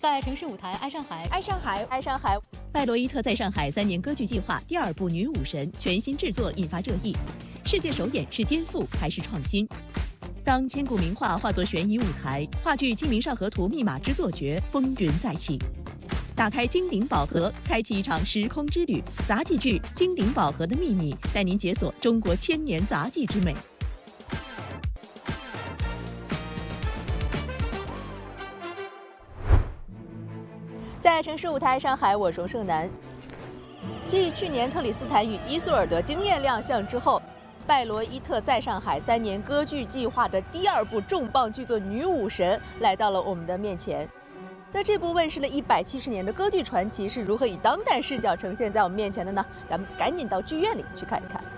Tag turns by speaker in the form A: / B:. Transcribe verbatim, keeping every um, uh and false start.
A: 在城市舞台《爱上海》，
B: 爱上海，爱上海。
C: 拜罗伊特在上海三年歌剧计划第二部《女武神》全新制作引发热议，世界首演是颠覆还是创新？当千古名画化作悬疑舞台，话剧《清明上河图》密码之作绝风云再起。打开金鼎宝盒，开启一场时空之旅。杂技剧《金鼎宝盒的秘密》带您解锁中国千年杂技之美。
B: 在城市舞台上海，我是盛楠。继去年特里斯坦与伊索尔德惊艳亮相之后，拜罗伊特在上海三年歌剧计划的第二部重磅剧作《女武神》来到了我们的面前。那这部问世了一百七十年的歌剧传奇是如何以当代视角呈现在我们面前的呢？咱们赶紧到剧院里去看一看。